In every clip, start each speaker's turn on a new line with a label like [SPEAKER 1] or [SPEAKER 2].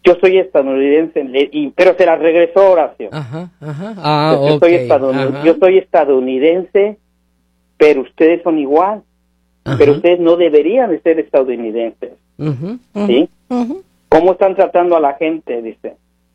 [SPEAKER 1] yo soy estadounidense, pero se la regresó, Horacio. Yo soy estadounidense, pero ustedes son igual. Pero ustedes no deberían de ser estadounidenses. ¿Sí? ¿Cómo están tratando a la gente? Dice.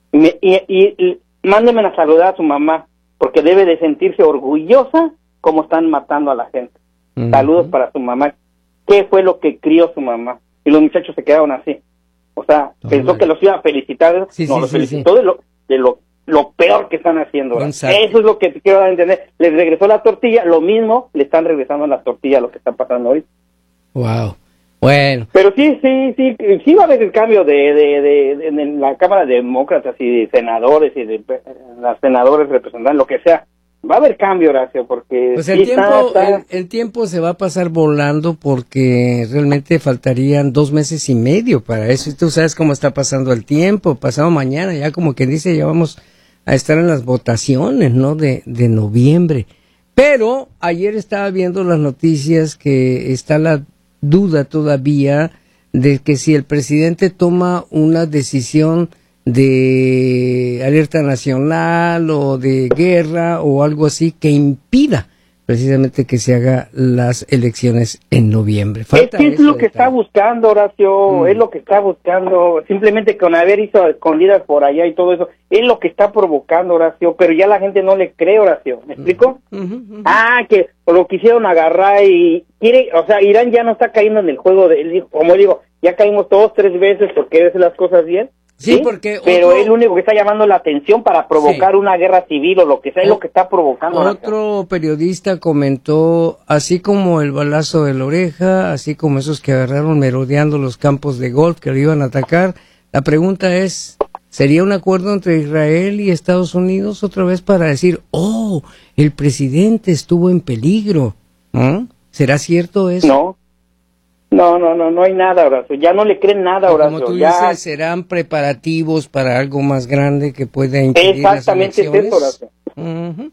[SPEAKER 1] Y mándenme a saludar a su mamá, porque debe de sentirse orgullosa cómo están matando a la gente. Saludos para su mamá. ¿Qué fue lo que crió su mamá? Y los muchachos se quedaron así. O sea, pensó que los iba a felicitar. Los felicitó de lo peor que están haciendo. Eso es lo que quiero dar a entender. Les regresó la tortilla, lo mismo le están regresando la tortilla a lo que está pasando hoy.
[SPEAKER 2] Wow. Bueno.
[SPEAKER 1] Pero sí va a haber el cambio en la Cámara de Demócratas y de senadores y de las senadores representantes, lo que sea. Va a haber cambio, Horacio, porque...
[SPEAKER 2] Pues el tiempo se va a pasar volando porque realmente faltarían 2 meses y medio para eso. Y tú sabes cómo está pasando el tiempo. Pasado mañana, ya como quien dice, ya vamos a estar en las votaciones, ¿no? De noviembre. Pero ayer estaba viendo las noticias que está la duda todavía de que si el presidente toma una decisión de alerta nacional o de guerra o algo así que impida precisamente que se haga las elecciones en noviembre.
[SPEAKER 1] Es lo que está buscando, Horacio, es lo que está buscando, simplemente con haber hizo escondidas por allá y todo eso, es lo que está provocando, Horacio, pero ya la gente no le cree, Horacio, ¿me explico? Que lo quisieron agarrar y quiere, o sea, Irán ya no está cayendo en el juego como digo, ya caímos 2-3 veces porque hace las cosas bien.
[SPEAKER 2] Sí, porque
[SPEAKER 1] pero es el único que está llamando la atención para provocar una guerra civil o lo que sea, es lo que está provocando.
[SPEAKER 2] Otro periodista comentó, así como el balazo de la oreja, así como esos que agarraron merodeando los campos de golf que lo iban a atacar, la pregunta es, ¿sería un acuerdo entre Israel y Estados Unidos otra vez para decir, el presidente estuvo en peligro? ¿Será cierto eso?
[SPEAKER 1] No hay nada, Horacio. Ya no le creen nada, Horacio.
[SPEAKER 2] Como tú dices, serán preparativos para algo más grande que pueda impedir las elecciones.
[SPEAKER 1] Exactamente, es eso, Horacio.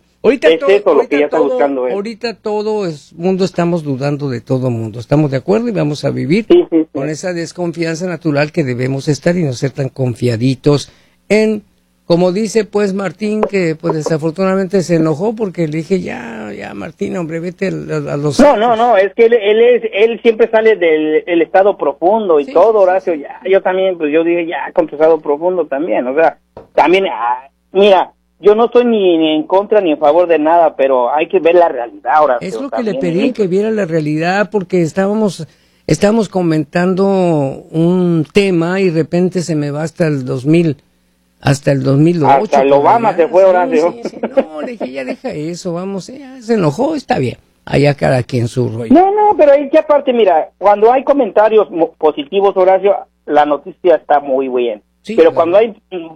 [SPEAKER 2] Ahorita todo es mundo, estamos dudando de todo mundo. Estamos de acuerdo y vamos a vivir con esa desconfianza natural que debemos estar y no ser tan confiaditos en... Como dice pues Martín, que pues desafortunadamente se enojó porque le dije, ya Martín, hombre, vete a los...
[SPEAKER 1] No, es que él siempre sale del estado profundo y todo, Horacio, ya, yo también, pues yo dije, ya, con tu estado profundo también, o sea, también, mira, yo no estoy ni en contra ni en favor de nada, pero hay que ver la realidad, Horacio.
[SPEAKER 2] Es lo que le pedí, que viera la realidad, porque estábamos comentando un tema y de repente se me va hasta el 2008. Hasta el
[SPEAKER 1] Obama se fue, Horacio.
[SPEAKER 2] No, le dije, ya deja eso, vamos, se enojó, está bien. Allá cada quien su rollo.
[SPEAKER 1] No, pero ahí que aparte, mira, cuando hay comentarios positivos, Horacio, la noticia está muy bien. Sí, pero cuando hay,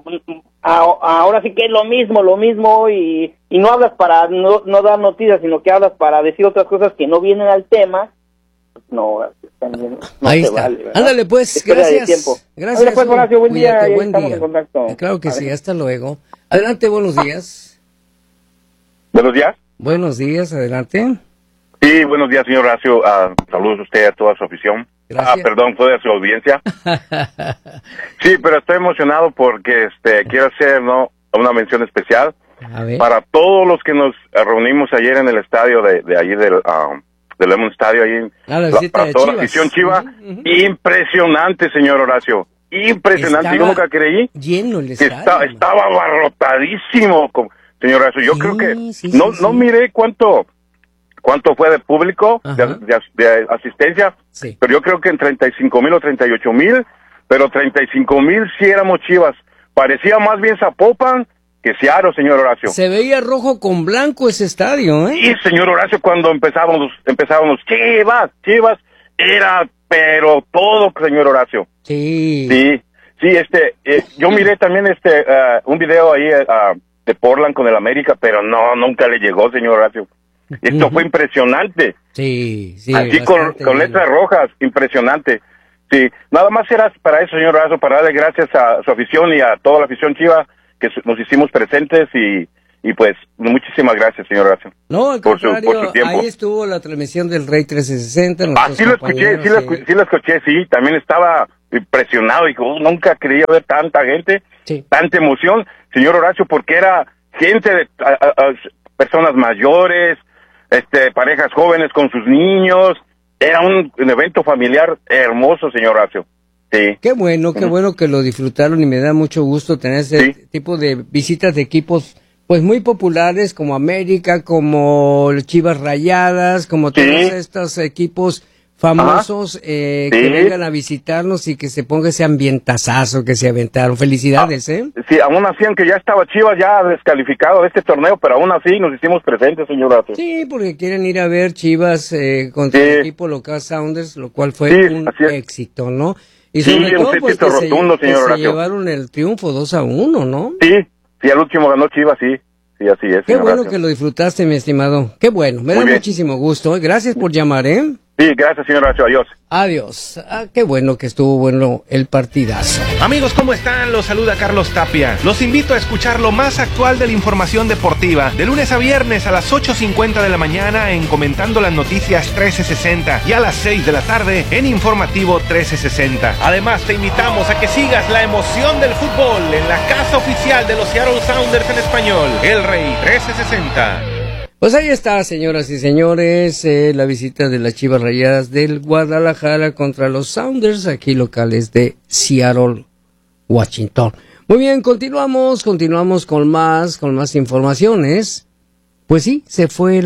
[SPEAKER 1] ahora sí que es lo mismo, y no hablas para no dar noticias, sino que hablas para decir otras cosas que no vienen al tema, no
[SPEAKER 2] ahí está. Vale, ándale pues, gracias. Gracias.
[SPEAKER 1] Pues, Horacio, buen día.
[SPEAKER 2] Buen
[SPEAKER 1] estamos
[SPEAKER 2] día.
[SPEAKER 1] En contacto.
[SPEAKER 2] Claro que sí, hasta luego. Adelante, buenos días.
[SPEAKER 3] Buenos días.
[SPEAKER 2] Buenos días, adelante.
[SPEAKER 3] Sí, buenos días, señor Horacio. Saludos a usted y a toda su afición.
[SPEAKER 2] Gracias.
[SPEAKER 3] Perdón, toda su audiencia. Sí, pero estoy emocionado porque quiero hacer una mención especial para todos los que nos reunimos ayer en el estadio de allí del Lemon Stadio, ahí para toda la afición Chiva. Impresionante, señor Horacio. Impresionante. Yo nunca creí
[SPEAKER 2] lleno el estadio.
[SPEAKER 3] Estaba abarrotadísimo, señor Horacio. Yo creo que no miré cuánto fue de público, de asistencia, pero yo creo que en 35,000 o 38,000, pero 35,000 sí éramos Chivas. Parecía más bien Zapopan que Seattle, señor Horacio.
[SPEAKER 2] Se veía rojo con blanco ese estadio,
[SPEAKER 3] Sí, señor Horacio, cuando empezábamos Chivas, era, pero todo, señor Horacio.
[SPEAKER 2] Sí,
[SPEAKER 3] yo miré también un video ahí de Portland con el América, pero nunca le llegó, señor Horacio. Esto fue impresionante.
[SPEAKER 2] Sí.
[SPEAKER 3] Así con letras rojas, impresionante. Sí, nada más era para eso, señor Horacio, para darle gracias a su afición y a toda la afición Chiva que nos hicimos presentes y pues muchísimas gracias, señor Horacio.
[SPEAKER 2] No, al contrario,
[SPEAKER 3] por su tiempo.
[SPEAKER 2] Ahí estuvo la transmisión del Rey 360.
[SPEAKER 3] Sí lo escuché, sí, también estaba impresionado, dijo, nunca creía ver tanta gente, tanta emoción, señor Horacio, porque era gente de personas mayores, parejas jóvenes con sus niños, era un evento familiar hermoso, señor Horacio. Sí.
[SPEAKER 2] Qué bueno que lo disfrutaron y me da mucho gusto tener ese tipo de visitas de equipos pues muy populares como América, como Chivas Rayadas, como todos estos equipos famosos que vengan a visitarnos y que se ponga ese ambientazazo que se aventaron. Felicidades,
[SPEAKER 3] Sí, aún así, aunque ya estaba Chivas ya descalificado de este torneo, pero aún así nos hicimos presentes, señor Horacio.
[SPEAKER 2] Sí, porque quieren ir a ver Chivas contra el equipo local Sounders, lo cual fue un éxito, ¿no? Y sobre todo pues que se llevaron el triunfo 2-1, ¿no?
[SPEAKER 3] Sí, al último ganó Chivas, sí, así es.
[SPEAKER 2] Qué bueno que lo disfrutaste, mi estimado. Qué bueno, me da muchísimo gusto. Gracias por llamar,
[SPEAKER 3] Sí, gracias, señor Horacio. Adiós.
[SPEAKER 2] Adiós. Qué bueno que estuvo bueno el partidazo.
[SPEAKER 4] Amigos, ¿cómo están? Los saluda Carlos Tapia. Los invito a escuchar lo más actual de la información deportiva de lunes a viernes a las 8:50 de la mañana en Comentando las Noticias 1360 y a las 6 de la tarde en Informativo 1360. Además, te invitamos a que sigas la emoción del fútbol en la casa oficial de los Seattle Sounders en español, El Rey 1360.
[SPEAKER 2] Pues ahí está, señoras y señores, la visita de las Chivas Rayadas del Guadalajara contra los Sounders, aquí locales de Seattle, Washington. Muy bien, continuamos con más informaciones. Pues sí, se fue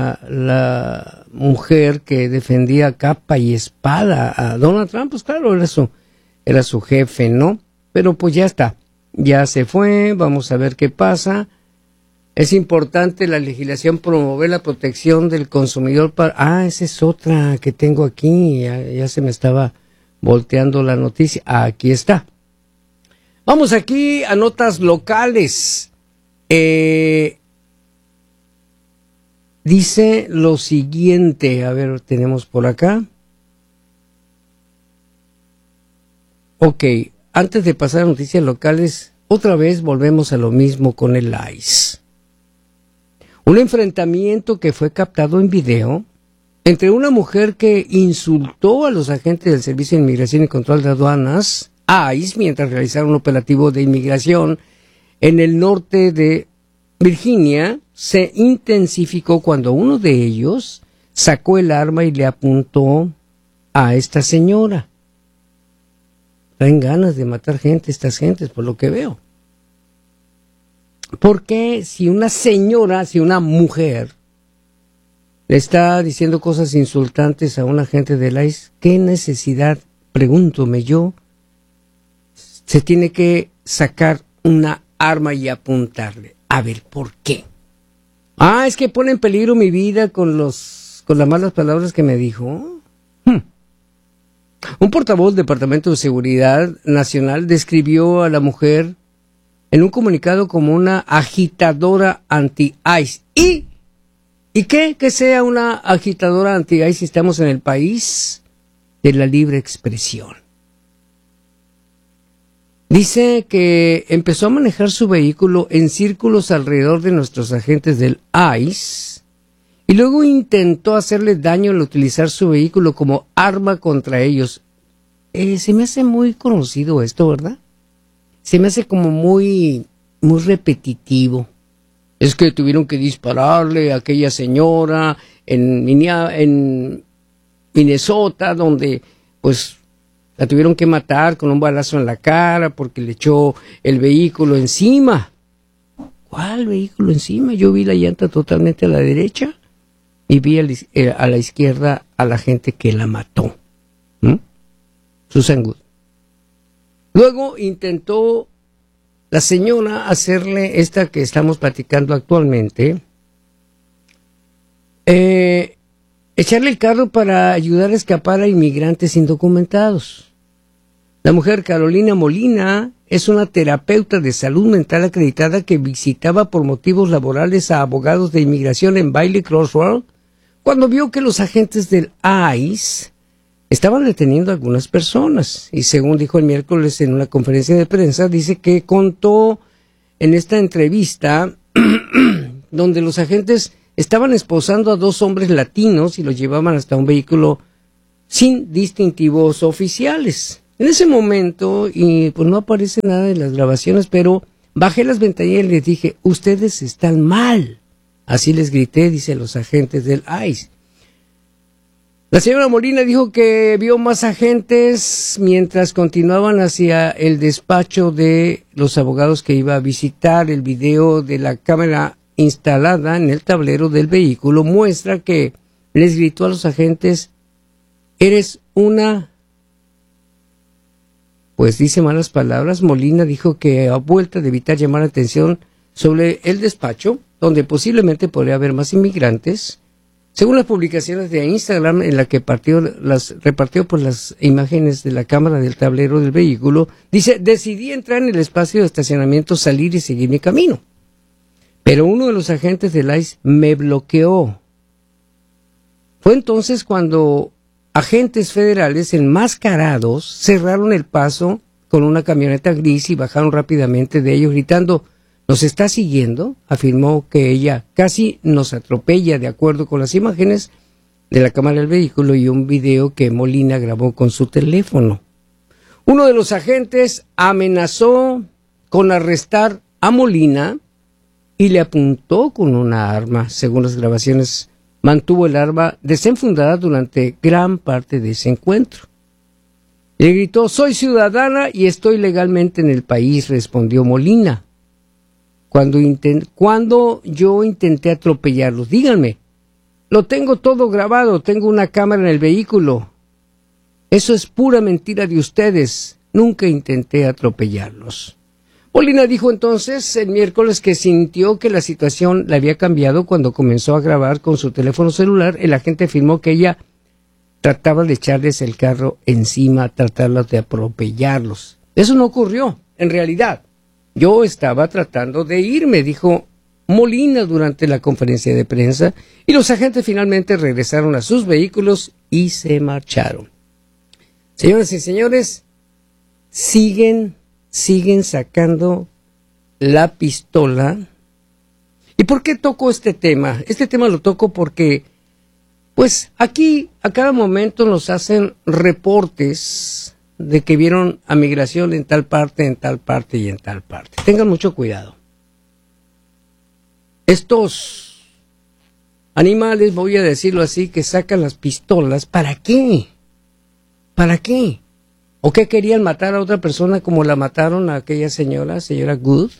[SPEAKER 2] la mujer que defendía capa y espada a Donald Trump, pues claro, era su jefe, ¿no? Pero pues ya está, ya se fue, vamos a ver qué pasa. Es importante la legislación promover la protección del consumidor esa es otra que tengo aquí, ya se me estaba volteando la noticia. Aquí está. Vamos aquí a notas locales. Dice lo siguiente, a ver, tenemos por acá. Ok, antes de pasar a noticias locales, otra vez volvemos a lo mismo con el ICE. Un enfrentamiento que fue captado en video entre una mujer que insultó a los agentes del Servicio de Inmigración y Control de Aduanas, ICE, mientras realizaron un operativo de inmigración en el norte de Virginia, se intensificó cuando uno de ellos sacó el arma y le apuntó a esta señora. Traen ganas de matar gente estas gentes, por lo que veo. Porque si una mujer le está diciendo cosas insultantes a un agente del ICE, ¿qué necesidad, pregúntome yo, se tiene que sacar una arma y apuntarle? A ver, ¿por qué? Es que pone en peligro mi vida con las malas palabras que me dijo. Un portavoz del Departamento de Seguridad Nacional describió a la mujer en un comunicado como una agitadora anti-ICE. ¿Y qué? Que sea una agitadora anti-ICE si estamos en el país de la libre expresión. Dice que empezó a manejar su vehículo en círculos alrededor de nuestros agentes del ICE y luego intentó hacerle daño al utilizar su vehículo como arma contra ellos. Se me hace muy conocido esto, ¿verdad? Se me hace como muy repetitivo. Es que tuvieron que dispararle a aquella señora en Minnesota, donde pues la tuvieron que matar con un balazo en la cara porque le echó el vehículo encima. ¿Cuál vehículo encima? Yo vi la llanta totalmente a la derecha y vi a la izquierda a la gente que la mató. Susan Good. Luego intentó la señora hacerle esta que estamos platicando actualmente, echarle el carro para ayudar a escapar a inmigrantes indocumentados. La mujer Carolina Molina es una terapeuta de salud mental acreditada que visitaba por motivos laborales a abogados de inmigración en Bailey Crossroad cuando vio que los agentes del ICE estaban deteniendo a algunas personas y según dijo el miércoles en una conferencia de prensa, dice que contó en esta entrevista donde los agentes estaban esposando a 2 hombres latinos y los llevaban hasta un vehículo sin distintivos oficiales. En ese momento, y pues no aparece nada en las grabaciones, pero bajé las ventanillas y les dije, ustedes están mal. Así les grité, dice los agentes del ICE. La señora Molina dijo que vio más agentes mientras continuaban hacia el despacho de los abogados que iba a visitar. El video de la cámara instalada en el tablero del vehículo muestra que les gritó a los agentes, eres una... Pues dice malas palabras. Molina dijo que a vuelta de evitar llamar la atención sobre el despacho, donde posiblemente podría haber más inmigrantes. Según las publicaciones de Instagram, en la que repartió por las imágenes de la cámara del tablero del vehículo, dice, decidí entrar en el espacio de estacionamiento, salir y seguir mi camino. Pero uno de los agentes del ICE me bloqueó. Fue entonces cuando agentes federales enmascarados cerraron el paso con una camioneta gris y bajaron rápidamente de ellos gritando, ¿nos está siguiendo? Afirmó que ella casi nos atropella, de acuerdo con las imágenes de la cámara del vehículo y un video que Molina grabó con su teléfono. Uno de los agentes amenazó con arrestar a Molina y le apuntó con una arma. Según las grabaciones, mantuvo el arma desenfundada durante gran parte de ese encuentro. Le gritó, soy ciudadana y estoy legalmente en el país, respondió Molina. Cuando yo intenté atropellarlos, díganme, lo tengo todo grabado, tengo una cámara en el vehículo. Eso es pura mentira de ustedes, nunca intenté atropellarlos. Molina dijo entonces el miércoles que sintió que la situación le había cambiado cuando comenzó a grabar con su teléfono celular. El agente afirmó que ella trataba de echarles el carro encima, tratarlos de atropellarlos. Eso no ocurrió, en realidad. Yo estaba tratando de irme, dijo Molina durante la conferencia de prensa, y los agentes finalmente regresaron a sus vehículos y se marcharon. Señoras y señores, siguen sacando la pistola. ¿Y por qué toco este tema? Este tema lo toco porque, pues, aquí a cada momento nos hacen reportes de que vieron a migración en tal parte y en tal parte. Tengan mucho cuidado. Estos animales, voy a decirlo así, que sacan las pistolas, ¿para qué? ¿Para qué? ¿O qué querían matar a otra persona como la mataron a aquella señora Good?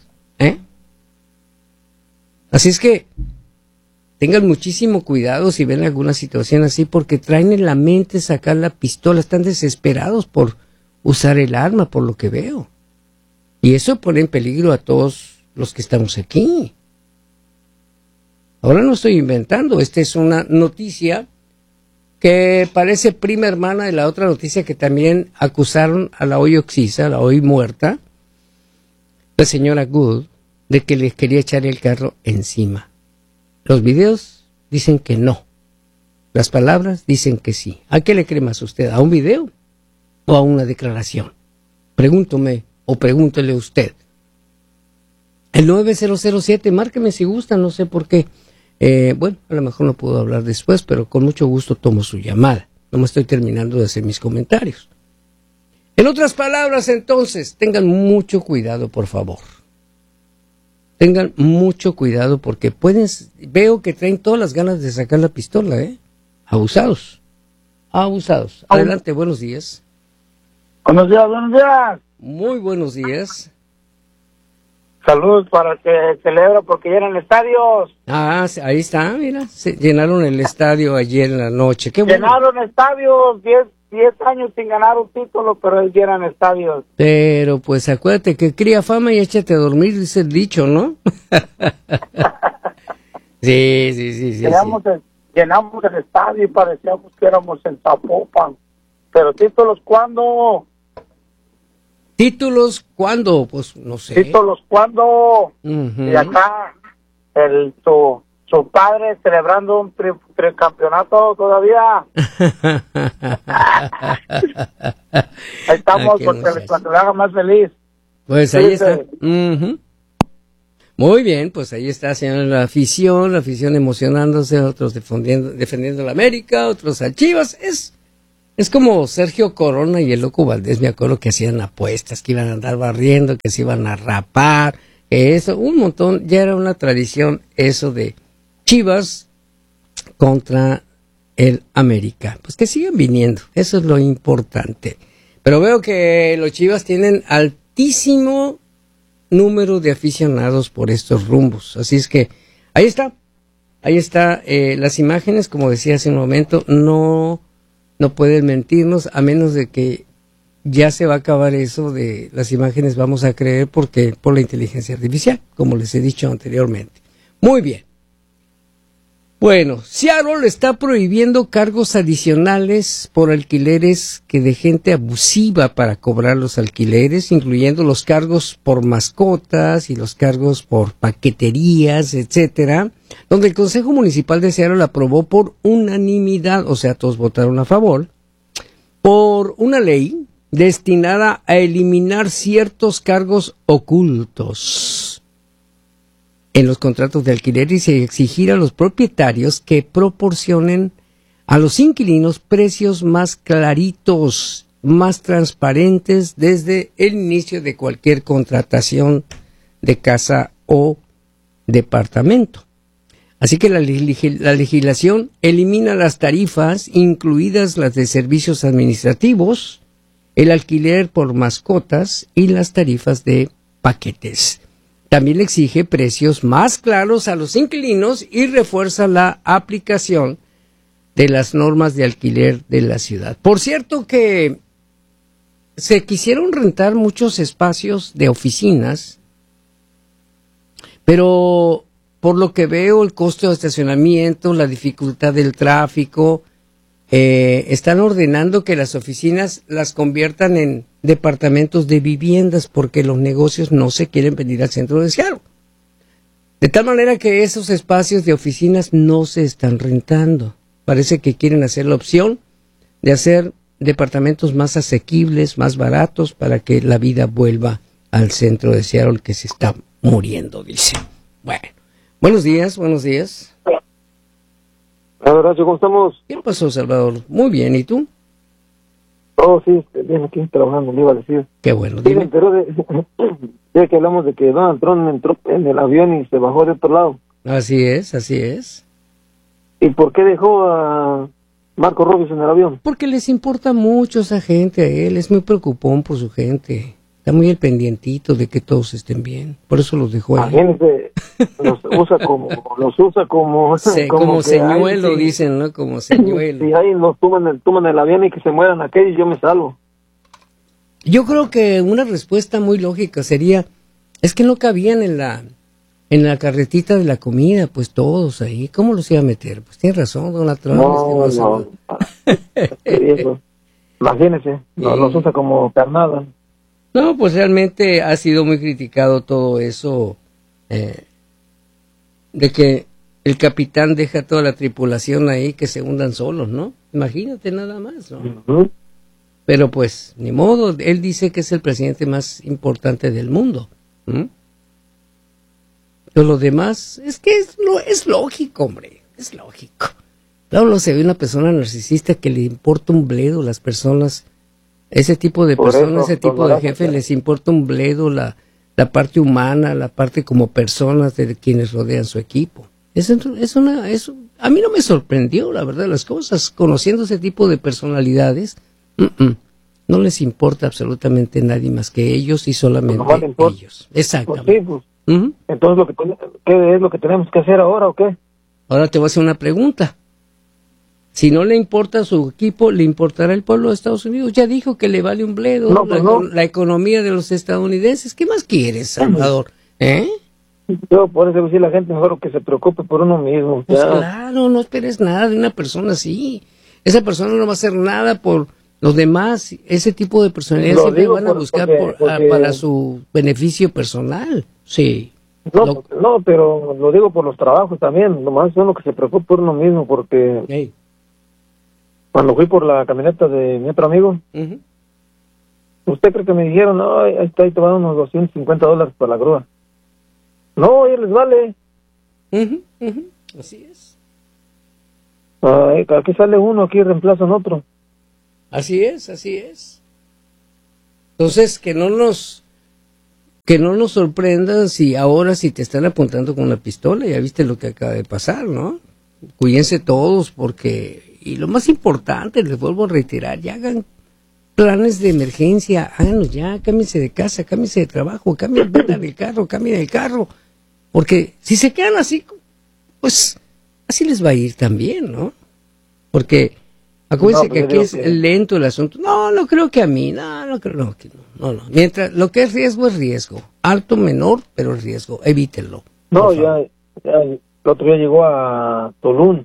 [SPEAKER 2] Así es que tengan muchísimo cuidado si ven alguna situación así, porque traen en la mente sacar la pistola, están desesperados por usar el arma, por lo que veo. Y eso pone en peligro a todos los que estamos aquí. Ahora no estoy inventando, esta es una noticia que parece prima hermana de la otra noticia que también acusaron a la hoy oxisa, la hoy muerta, la señora Good, de que les quería echar el carro encima. Los videos dicen que no. Las palabras dicen que sí. ¿A qué le cree más usted? ¿A un video o a una declaración? Pregúntame o pregúntele usted. El 9007, márqueme si gusta, no sé por qué. Bueno, a lo mejor no puedo hablar después, pero con mucho gusto tomo su llamada. No me estoy terminando de hacer mis comentarios. En otras palabras, entonces, tengan mucho cuidado, por favor. Tengan mucho cuidado porque veo que traen todas las ganas de sacar la pistola, Abusados. Adelante, buenos días.
[SPEAKER 5] Buenos días.
[SPEAKER 2] Muy buenos días.
[SPEAKER 5] Saludos para que celebra porque llenan estadios.
[SPEAKER 2] Ah, ahí está, mira, se llenaron el estadio ayer en la noche. Qué bueno.
[SPEAKER 5] Llenaron estadios, 10 años sin ganar un título, pero llenan estadios.
[SPEAKER 2] Pero pues acuérdate que cría fama y échate a dormir, dice el dicho, ¿no? Sí.
[SPEAKER 5] Llenamos el estadio y parecíamos que éramos en Zapopan. Pero títulos, ¿cuándo?
[SPEAKER 2] ¿Títulos cuándo? Pues no sé.
[SPEAKER 5] ¿Títulos cuándo? Y acá su padre celebrando un tricampeonato todavía. Ahí estamos cuando le haga más feliz.
[SPEAKER 2] Pues ahí está. Muy bien, pues ahí está, señor, la afición emocionándose, otros defendiendo la América, otros a Chivas. Es como Sergio Corona y el Loco Valdés, me acuerdo que hacían apuestas, que iban a andar barriendo, que se iban a rapar, que eso, un montón, ya era una tradición eso de Chivas contra el América. Pues que sigan viniendo, eso es lo importante. Pero veo que los Chivas tienen altísimo número de aficionados por estos rumbos, así es que ahí está las imágenes, como decía hace un momento, no pueden mentirnos, a menos de que ya se va a acabar eso de las imágenes, vamos a creer, porque por la inteligencia artificial, como les he dicho anteriormente. Muy bien. Bueno, Seattle está prohibiendo cargos adicionales por alquileres que de gente abusiva para cobrar los alquileres, incluyendo los cargos por mascotas y los cargos por paqueterías, etcétera, donde el Consejo Municipal de Seattle aprobó por unanimidad, o sea, todos votaron a favor, por una ley destinada a eliminar ciertos cargos ocultos en los contratos de alquiler y exigir a los propietarios que proporcionen a los inquilinos precios más claritos, más transparentes desde el inicio de cualquier contratación de casa o departamento. Así que la legislación elimina las tarifas, incluidas las de servicios administrativos, el alquiler por mascotas y las tarifas de paquetes. También exige precios más claros a los inquilinos y refuerza la aplicación de las normas de alquiler de la ciudad. Por cierto que se quisieron rentar muchos espacios de oficinas, pero por lo que veo el costo de estacionamiento, la dificultad del tráfico, están ordenando que las oficinas las conviertan en departamentos de viviendas porque los negocios no se quieren venir al centro de Seattle. De tal manera que esos espacios de oficinas no se están rentando. Parece que quieren hacer la opción de hacer departamentos más asequibles, más baratos, para que la vida vuelva al centro de Seattle, que se está muriendo, dice. Bueno, buenos días.
[SPEAKER 6] Horacio, ¿cómo estamos?
[SPEAKER 2] ¿Qué pasó, Salvador? Muy bien, ¿y tú?
[SPEAKER 6] Oh, sí, bien aquí trabajando, me iba a decir.
[SPEAKER 2] Qué bueno,
[SPEAKER 6] Sí,
[SPEAKER 2] dime.
[SPEAKER 6] pero ya que hablamos de que Donald Trump entró en el avión y se bajó de otro lado.
[SPEAKER 2] Así es.
[SPEAKER 6] ¿Y por qué dejó a Marco Rubio en el avión?
[SPEAKER 2] Porque les importa mucho esa gente a él, es muy preocupón por su gente. Está muy al pendientito de que todos estén bien. Por eso los dejó ahí.
[SPEAKER 6] Imagínense, los usa como
[SPEAKER 2] como señuelo,
[SPEAKER 6] ahí, sí,
[SPEAKER 2] dicen, ¿no? Como señuelo.
[SPEAKER 6] Si ahí nos toman el avión y que se mueran aquellos, yo me salvo.
[SPEAKER 2] Yo creo que una respuesta muy lógica sería, es que no cabían en la carretita de la comida, pues todos ahí. ¿Cómo los iba a meter? Pues tiene razón, Donald Trump.
[SPEAKER 6] No. Imagínense, los usa como carnada.
[SPEAKER 2] No, pues realmente ha sido muy criticado todo eso, de que el capitán deja toda la tripulación ahí que se hundan solos, ¿no? Imagínate nada más, ¿no?
[SPEAKER 6] Uh-huh.
[SPEAKER 2] Pero pues, ni modo, él dice que es el presidente más importante del mundo. Pero lo demás, es que es lógico, hombre, es lógico. Claro, se ve una persona narcisista que le importa un bledo las personas. Ese tipo de personas, ese tipo de jefes les importa un bledo la parte humana, la parte como personas de quienes rodean su equipo. Eso a mí no me sorprendió, la verdad, las cosas. Conociendo ese tipo de personalidades, no les importa absolutamente nadie más que ellos y solamente ellos. Exactamente.
[SPEAKER 6] Pues sí, entonces, ¿qué es lo que tenemos que hacer ahora o qué?
[SPEAKER 2] Ahora te voy a hacer una pregunta. Si no le importa a su equipo, ¿le importará el pueblo de Estados Unidos? Ya dijo que le vale un bledo la economía de los estadounidenses. ¿Qué más quieres, Salvador?
[SPEAKER 6] Yo por eso decir a la gente mejor que se preocupe por uno mismo.
[SPEAKER 2] Pues claro, no esperes nada de una persona así. Esa persona no va a hacer nada por los demás. Ese tipo de personalidades siempre van a buscar para su beneficio personal. Sí.
[SPEAKER 6] No, pero lo digo por los trabajos también. Nomás uno que se preocupe por uno mismo, porque...
[SPEAKER 2] Hey.
[SPEAKER 6] Cuando fui por la camioneta de mi otro amigo, ¿usted cree que me dijeron, no, ahí te van unos $250 para la grúa? No, ya les vale.
[SPEAKER 2] Así es.
[SPEAKER 6] Aquí sale uno, aquí reemplazan otro.
[SPEAKER 2] Así es, así es. Entonces, que no nos sorprendan si ahora si te están apuntando con una pistola, ya viste lo que acaba de pasar, ¿no? Cuídense todos porque, y lo más importante, les vuelvo a reiterar, ya hagan planes de emergencia, háganlos ya, cámbiense de casa, cámbiense de trabajo, cambien el carro, porque si se quedan así, pues así les va a ir también, ¿no? Porque acuérdense que aquí es lento el asunto. No creo que a mí, no creo, no. Mientras, lo que es riesgo, alto, menor, pero es riesgo, evítenlo.
[SPEAKER 6] No, ya el otro día llegó a Tulum.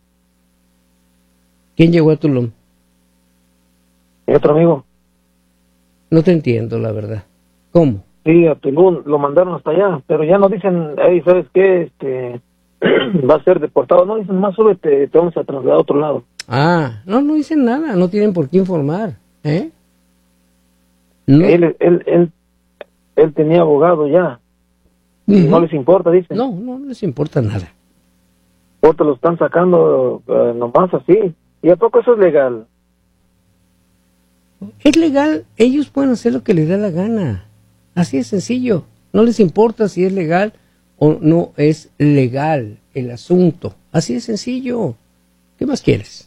[SPEAKER 2] ¿Quién llegó a Tulum?
[SPEAKER 6] Mi otro amigo.
[SPEAKER 2] No te entiendo, la verdad. ¿Cómo?
[SPEAKER 6] Sí, a Tulum, lo mandaron hasta allá, pero ya no dicen, ¿sabes qué? Va a ser deportado. No dicen, más súbete, te vamos a trasladar a otro lado.
[SPEAKER 2] No dicen nada, no tienen por qué informar, ¿eh? No.
[SPEAKER 6] Él tenía abogado ya. No les importa, dicen.
[SPEAKER 2] No les importa nada.
[SPEAKER 6] O te lo están sacando nomás así. ¿Y a poco eso es legal?
[SPEAKER 2] Es legal, ellos pueden hacer lo que les da la gana. Así de sencillo. No les importa si es legal o no es legal el asunto. Así de sencillo. ¿Qué más quieres?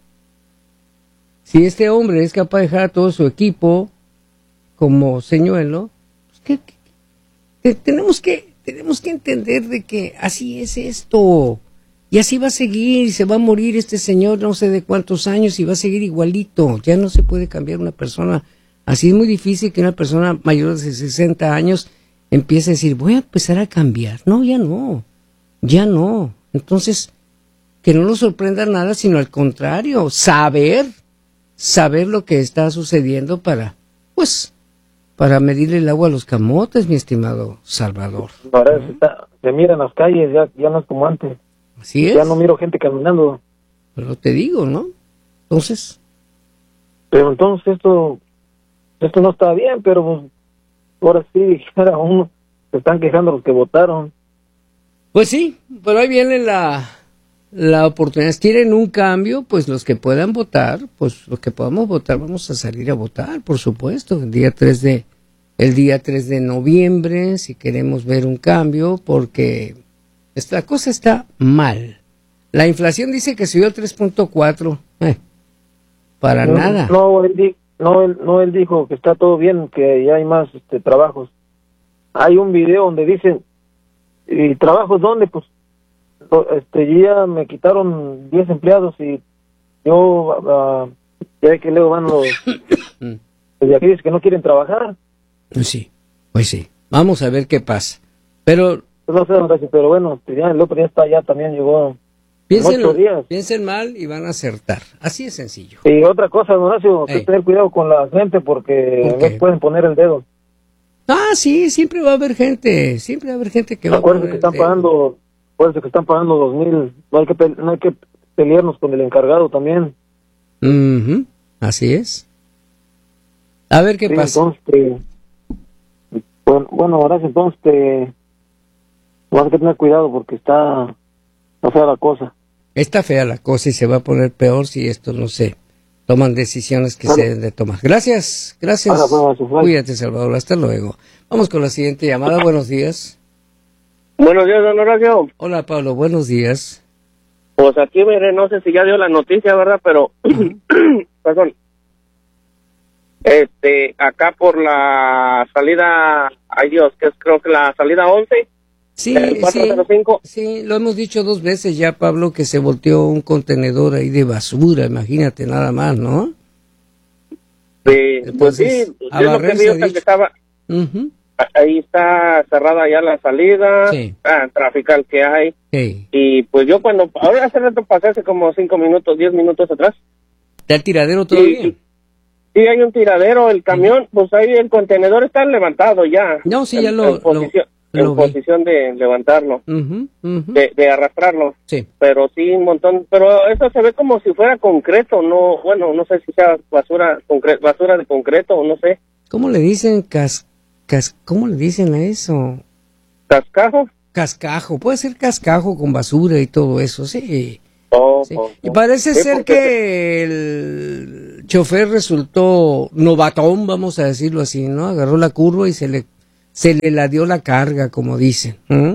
[SPEAKER 2] Si este hombre es capaz de dejar a todo su equipo como señuelo, pues tenemos que entender de que así es esto. Y así va a seguir, se va a morir este señor no sé de cuántos años y va a seguir igualito. Ya no se puede cambiar una persona. Así es muy difícil que una persona mayor de 60 años empiece a decir, voy a empezar a cambiar. No, ya no. Entonces, que no nos sorprenda nada, sino al contrario, saber lo que está sucediendo para medirle el agua a los camotes, mi estimado Salvador.
[SPEAKER 6] Ahora se miran las calles, ya no es como antes.
[SPEAKER 2] Así es.
[SPEAKER 6] Ya no miro gente caminando.
[SPEAKER 2] Pero te digo, ¿no? Entonces.
[SPEAKER 6] Pero entonces esto no está bien, pero pues, ahora sí, dijera uno, se están quejando los que votaron.
[SPEAKER 2] Pues sí, pero ahí viene la oportunidad. ¿Quieren un cambio? Pues los que puedan votar, pues los que podamos votar, vamos a salir a votar, por supuesto, el día 3 de noviembre, si queremos ver un cambio, porque la cosa está mal. La inflación dice que subió 3.4. Para nada.
[SPEAKER 6] Él dijo que está todo bien, que ya hay más trabajos. Hay un video donde dicen, ¿y trabajos dónde? Pues ya me quitaron 10 empleados y yo ya ve que luego van los de aquellos que no quieren trabajar.
[SPEAKER 2] Pues sí. Vamos a ver qué pasa. Pero
[SPEAKER 6] no sé, pero bueno, ya el otro día también llegó. 8 días.
[SPEAKER 2] Piensen mal y van a acertar. Así es sencillo.
[SPEAKER 6] Y otra cosa, Horacio, hay que tener cuidado con la gente porque no pueden poner el dedo.
[SPEAKER 2] Sí, siempre va a haber gente que va a poner
[SPEAKER 6] que están pagando, acuérdense que están pagando 2,000. No hay que pelearnos con el encargado también.
[SPEAKER 2] Así es. A ver qué pasa.
[SPEAKER 6] Entonces, bueno, Horacio, entonces vas a tener cuidado porque está fea la cosa.
[SPEAKER 2] Está fea la cosa y se va a poner peor si esto no se toman decisiones que se deben de tomar. Gracias. Cuídate, Salvador. Hasta luego. Vamos con la siguiente llamada. Buenos días.
[SPEAKER 7] Buenos días, don Horacio.
[SPEAKER 2] Hola, Pablo. Buenos días.
[SPEAKER 7] Pues aquí, mire, no sé si ya dio la noticia, ¿verdad? Pero, perdón. Acá por la salida, creo que la salida 11.
[SPEAKER 2] Sí, lo hemos dicho 2 veces ya, Pablo, que se volteó un contenedor ahí de basura, imagínate nada más, ¿no?
[SPEAKER 7] Sí, entonces, pues sí, yo lo que vi hasta que estaba, ahí está cerrada ya la salida, trafical que hay, y pues yo ahora hace rato pasé hace como 5 minutos, 10 minutos atrás.
[SPEAKER 2] ¿Está el tiradero todavía?
[SPEAKER 7] Sí, hay un tiradero, el camión, pues ahí el contenedor está levantado ya.
[SPEAKER 2] No, sí, ya
[SPEAKER 7] en posición de levantarlo, de arrastrarlo.
[SPEAKER 2] Sí.
[SPEAKER 7] Pero sí, un montón. Pero eso se ve como si fuera concreto, no, bueno, no sé si sea basura de concreto o no sé.
[SPEAKER 2] ¿Cómo le dicen cómo le dicen a eso?
[SPEAKER 7] ¿Cascajo?
[SPEAKER 2] Cascajo, puede ser cascajo con basura y todo eso, sí.
[SPEAKER 7] Oh,
[SPEAKER 2] sí. Y parece ser que chofer resultó novatón, vamos a decirlo así, ¿no? Agarró la curva y se le la dio la carga, como dicen.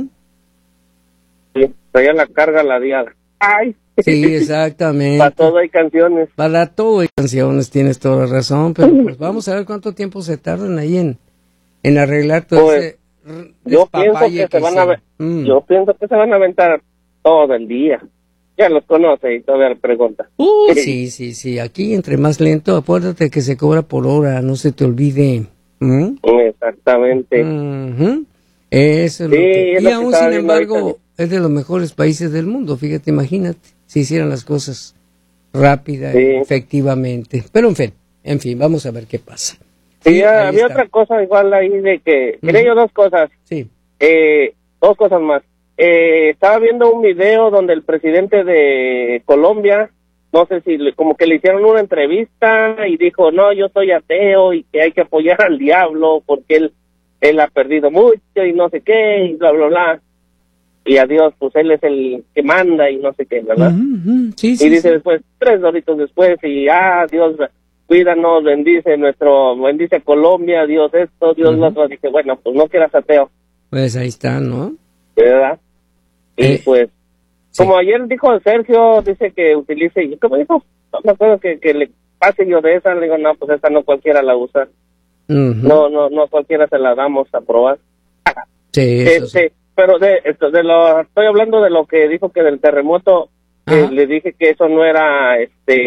[SPEAKER 7] Sí, traía la carga ladeada. ¡Ay!
[SPEAKER 2] Sí, exactamente.
[SPEAKER 7] Para todo hay canciones.
[SPEAKER 2] Para todo hay canciones, tienes toda la razón, pero pues vamos a ver cuánto tiempo se tardan ahí en arreglar todo ese
[SPEAKER 7] yo pienso que se van yo pienso que se van a aventar todo el día. Ya los conoce y todavía le pregunta.
[SPEAKER 2] Sí, aquí entre más lento, acuérdate que se cobra por hora, no se te olvide.
[SPEAKER 7] Exactamente.
[SPEAKER 2] Eso es lo que... Y aún sin embargo, es de los mejores países del mundo, fíjate, imagínate, si hicieran las cosas rápida, efectivamente. Pero en fin, vamos a ver qué pasa.
[SPEAKER 7] Sí, había otra cosa igual ahí de que... Quería yo dos cosas.
[SPEAKER 2] Sí.
[SPEAKER 7] Dos cosas más. Estaba viendo un video donde el presidente de Colombia, no sé si como que le hicieron una entrevista y dijo, no, yo soy ateo y que hay que apoyar al diablo porque él ha perdido mucho y no sé qué y bla, bla, bla. Y a Dios, pues él es el que manda y no sé qué, ¿verdad?
[SPEAKER 2] Sí,
[SPEAKER 7] y dice después, 3 doritos después, y Dios, cuídanos, bendice Colombia, Dios esto, Dios lo otro. Dije, bueno, pues no quieras ateo.
[SPEAKER 2] Pues ahí está, ¿no?
[SPEAKER 7] ¿Verdad? Y pues, como ayer dijo Sergio, dice que utilice, y como dijo, no me acuerdo que le pase yo de esa, le digo, no, pues esta no cualquiera la usa. No cualquiera se la damos a probar.
[SPEAKER 2] Sí, sí.
[SPEAKER 7] Pero estoy hablando de lo que dijo que del terremoto, le dije que eso no era,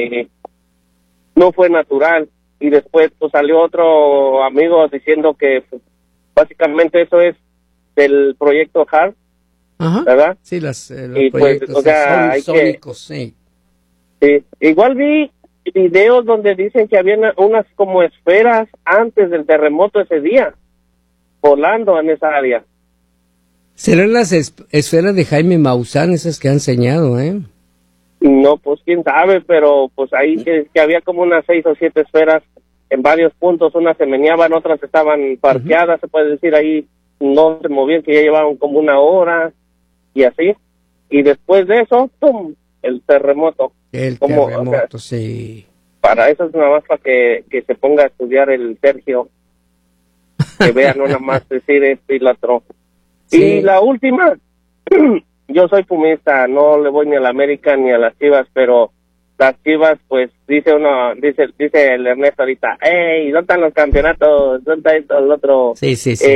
[SPEAKER 7] no fue natural, y después pues salió otro amigo diciendo que pues, básicamente eso es del proyecto HARP, ¿verdad?
[SPEAKER 2] Sí, los
[SPEAKER 7] y
[SPEAKER 2] proyectos
[SPEAKER 7] pues, o sea,
[SPEAKER 2] sónicos, sí.
[SPEAKER 7] Igual vi videos donde dicen que habían unas como esferas antes del terremoto ese día, volando en esa área.
[SPEAKER 2] ¿Serán las esferas de Jaime Maussan esas que han enseñado,
[SPEAKER 7] No, pues quién sabe, pero pues ahí que había como unas 6 o 7 esferas en varios puntos, unas se meneaban, otras estaban parqueadas, se puede decir ahí, no se movían, que ya llevaban como 1 hora y así. Y después de eso, ¡pum!, el terremoto.
[SPEAKER 2] Terremoto, sí.
[SPEAKER 7] Para eso es nada más para que se ponga a estudiar el Sergio, que vea no nada más decir esto y lo otro. Sí. Y la última, yo soy pumista, no le voy ni a la América ni a las Chivas, pero las Chivas, pues, dice el Ernesto ahorita, ¿dónde están los campeonatos? ¿Dónde está esto, el otro?
[SPEAKER 2] Sí.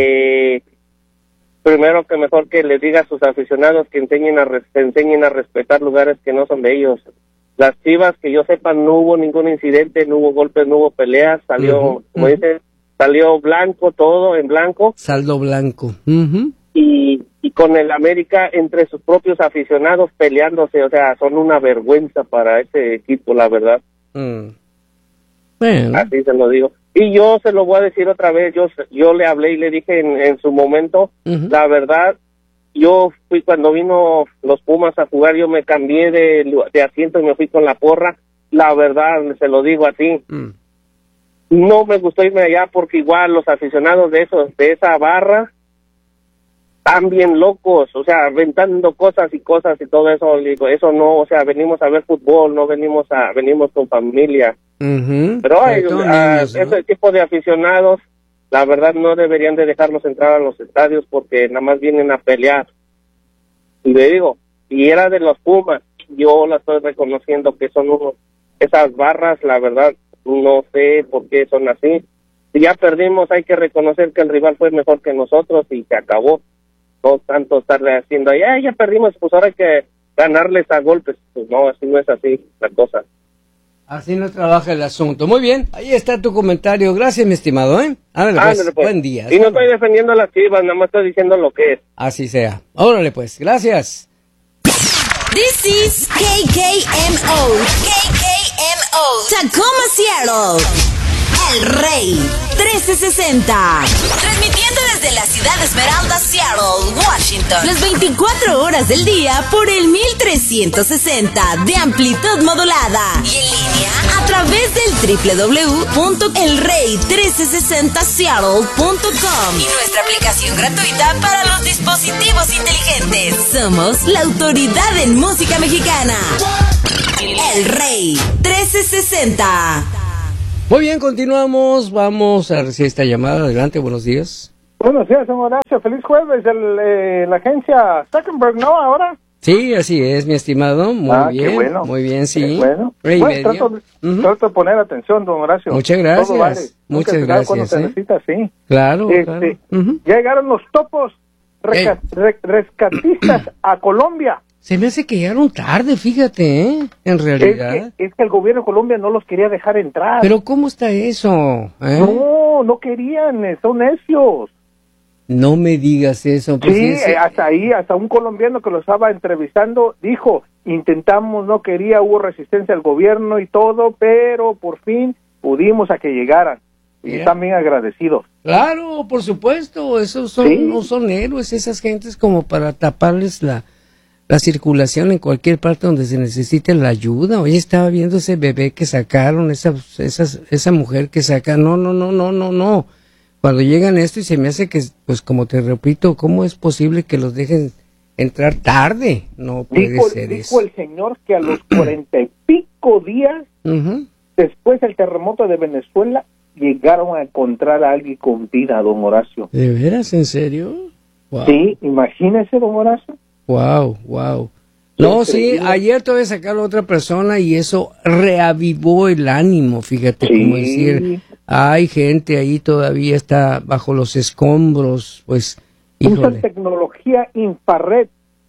[SPEAKER 7] Primero que mejor que les diga a sus aficionados que enseñen a respetar lugares que no son de ellos. Las Chivas, que yo sepa, no hubo ningún incidente, no hubo golpes, no hubo peleas, salió, como dicen, salió blanco, todo en blanco.
[SPEAKER 2] Saldo blanco.
[SPEAKER 7] Y con el América entre sus propios aficionados peleándose, o sea, son una vergüenza para ese equipo, la verdad.
[SPEAKER 2] Bueno.
[SPEAKER 7] Así se lo digo. Y yo se lo voy a decir otra vez, yo le hablé y le dije en su momento, la verdad, yo fui cuando vino los Pumas a jugar, yo me cambié de asiento y me fui con la porra, la verdad, se lo digo a ti. No me gustó irme allá porque igual los aficionados de esa barra están bien locos, o sea, aventando cosas y todo eso, digo, eso no, o sea, venimos a ver fútbol, no venimos con familia. Pero ese tipo de aficionados, la verdad, no deberían de dejarlos entrar a los estadios porque nada más vienen a pelear. Y le digo, y era de los Pumas, yo la estoy reconociendo que son esas barras, la verdad, no sé por qué son así. Si ya perdimos, hay que reconocer que el rival fue mejor que nosotros y se acabó. No tanto estarle haciendo, ya perdimos, pues ahora hay que ganarles a golpes. Pues no, así no es así la cosa.
[SPEAKER 2] Así no trabaja el asunto. Muy bien, ahí está tu comentario. Gracias, mi estimado, Ándale, pues. Buen día.
[SPEAKER 7] Y no estoy defendiendo a las Chivas, nada más estoy diciendo lo que es.
[SPEAKER 2] Así sea. Órale, pues. Gracias.
[SPEAKER 8] This is KKMO. KKMO. Tacoma, Seattle. El Rey 1360. Transmitiendo desde la ciudad de Esmeralda, Seattle, Washington. Las 24 horas del día por el 1360 de amplitud modulada. Y en línea a través del www.elrey1360seattle.com. Y nuestra aplicación gratuita para los dispositivos inteligentes. Somos la autoridad en música mexicana. El Rey 1360.
[SPEAKER 2] Muy bien, continuamos. Vamos a recibir esta llamada. Adelante, buenos días.
[SPEAKER 5] Buenos días, don Horacio. Feliz jueves. La agencia Zuckerberg, ¿no? Ahora.
[SPEAKER 2] Sí, así es, mi estimado. Muy bien.
[SPEAKER 5] Qué bueno.
[SPEAKER 2] Muy bien, sí.
[SPEAKER 5] Bueno, trato de poner atención, don Horacio.
[SPEAKER 2] Muchas gracias. Todo vale.
[SPEAKER 5] Muchas gracias. Cuando se necesita, sí.
[SPEAKER 2] Claro, claro.
[SPEAKER 5] Ya llegaron los topos rescatistas a Colombia.
[SPEAKER 2] Se me hace que llegaron tarde, fíjate, en realidad.
[SPEAKER 5] Es que el gobierno de Colombia no los quería dejar entrar.
[SPEAKER 2] Pero ¿cómo está eso?
[SPEAKER 5] No querían, son necios.
[SPEAKER 2] No me digas eso.
[SPEAKER 5] Pues sí, hasta un colombiano que lo estaba entrevistando dijo, intentamos, no quería, hubo resistencia al gobierno y todo, pero por fin pudimos a que llegaran. Y están bien agradecidos.
[SPEAKER 2] Claro, por supuesto, esos no son héroes, esas gentes como para taparles la circulación en cualquier parte donde se necesite la ayuda. Hoy estaba viendo ese bebé que sacaron, esa mujer que sacaron. No. Cuando llegan esto y se me hace que, pues como te repito, ¿cómo es posible que los dejen entrar tarde? No puede ser eso.
[SPEAKER 5] Dijo el señor que a los 40 y pico días después del terremoto de Venezuela llegaron a encontrar a alguien con vida, don Horacio.
[SPEAKER 2] ¿De veras? ¿En serio?
[SPEAKER 5] Wow. Sí, imagínese, don Horacio.
[SPEAKER 2] Wow. No, sí, ayer todavía sacaron a otra persona y eso reavivó el ánimo, fíjate, como decir, hay gente ahí todavía está bajo los escombros, pues, híjole.
[SPEAKER 5] Usan tecnología infrared.